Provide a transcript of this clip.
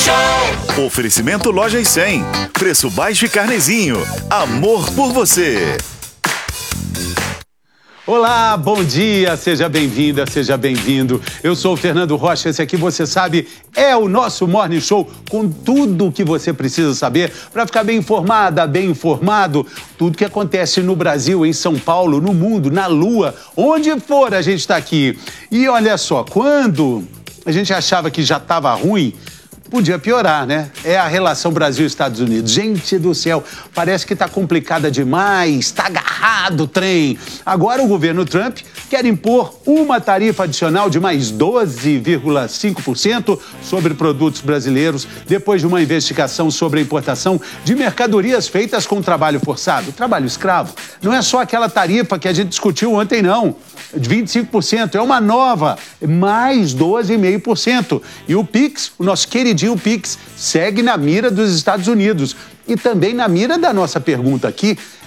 Show. Oferecimento Loja e 100. Preço baixo e carnezinho. Amor por você. Olá, bom dia, seja bem-vinda, seja bem-vindo. Eu sou o Fernando Rocha, esse aqui, você sabe, é o nosso Morning Show com tudo o que você precisa saber para ficar bem informada, bem informado. Tudo que acontece no Brasil, em São Paulo, no mundo, na Lua, onde for a gente está aqui. E olha só, quando a gente achava que já estava ruim, podia piorar, né? É a relação Brasil-Estados Unidos. Gente do céu, parece que tá complicada demais, tá agarrado o trem. Agora o governo Trump quer impor uma tarifa adicional de mais 12,5% sobre produtos brasileiros, depois de uma investigação sobre a importação de mercadorias feitas com trabalho forçado, trabalho escravo. Não é só aquela tarifa que a gente discutiu ontem, não. De 25%, é uma nova, mais 12,5%. E o Pix, o nosso queridinho Pix, segue na mira dos Estados Unidos. E também na mira da nossa pergunta aqui,